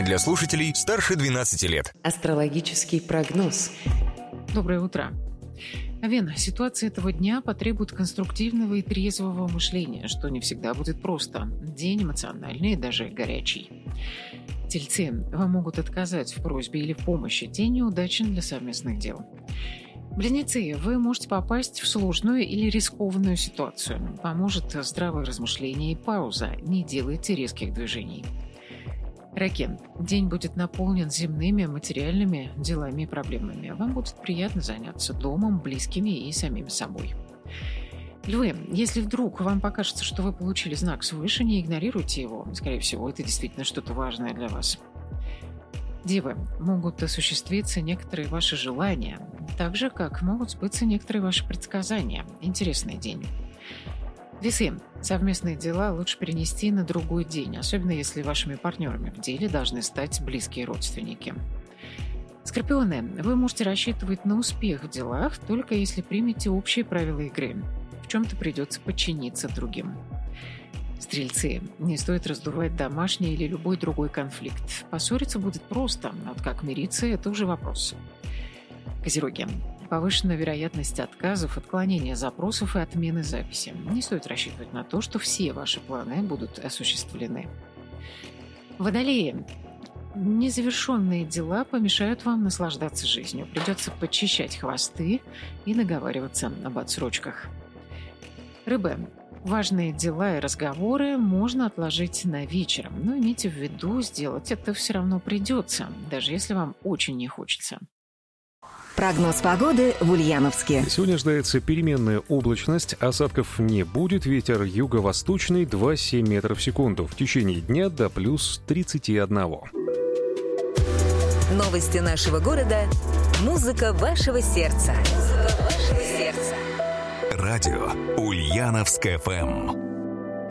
Для слушателей старше 12 лет. Астрологический прогноз. Доброе утро. Овен, ситуация этого дня потребует конструктивного и трезвого мышления, что не всегда будет просто. День эмоциональный и даже горячий. Тельцы, вам могут отказать в просьбе или в помощи. День неудачен для совместных дел. Близнецы, вы можете попасть в сложную или рискованную ситуацию. Поможет здравое размышление и пауза. Не делайте резких движений. Раки, день будет наполнен земными, материальными делами и проблемами. Вам будет приятно заняться домом, близкими и самим собой. Львы, если вдруг вам покажется, что вы получили знак свыше, не игнорируйте его. Скорее всего, это действительно что-то важное для вас. Девы, могут осуществиться некоторые ваши желания, так же, как могут сбыться некоторые ваши предсказания. Интересный день. Весы, совместные дела лучше перенести на другой день, особенно если вашими партнерами в деле должны стать близкие родственники. Скорпионы, вы можете рассчитывать на успех в делах, только если примете общие правила игры. В чем-то придется подчиниться другим. Стрельцы, не стоит раздувать домашний или любой другой конфликт. Поссориться будет просто, а вот как мириться – это уже вопрос. Козероги, повышенная вероятность отказов, отклонения запросов и отмены записи. Не стоит рассчитывать на то, что все ваши планы будут осуществлены. Водолеи, незавершенные дела помешают вам наслаждаться жизнью. Придется подчищать хвосты и наговариваться об отсрочках. Рыбы, важные дела и разговоры можно отложить на вечер, но имейте в виду, сделать это все равно придется, даже если вам очень не хочется. Прогноз погоды в Ульяновске. Сегодня ожидается переменная облачность, осадков не будет, ветер юго-восточный 2,7 метров в секунду. В течение дня до плюс 31. Новости нашего города. Музыка вашего сердца. Радио Ульяновск ФМ.